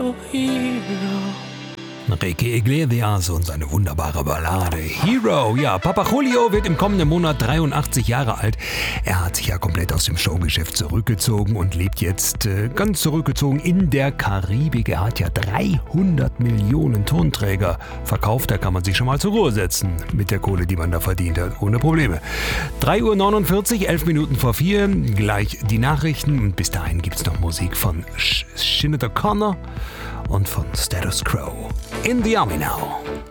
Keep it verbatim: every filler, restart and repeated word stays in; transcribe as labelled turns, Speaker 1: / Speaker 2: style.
Speaker 1: no hero.
Speaker 2: Enrique Iglesias und seine wunderbare Ballade Hero. Ja, Papa Julio wird im kommenden Monat dreiundachtzig Jahre alt. Er hat sich ja komplett aus dem Showgeschäft zurückgezogen und lebt jetzt äh, ganz zurückgezogen in der Karibik. Er hat ja dreihundert Millionen Tonträger verkauft. Da kann man sich schon mal zur Ruhe setzen mit der Kohle, die man da verdient hat. Ohne Probleme. drei Uhr neunundvierzig, elf Minuten vor vier. Gleich die Nachrichten. Und bis dahin gibt es noch Musik von Sinead O'Connor und von Status Quo. In the Army Now.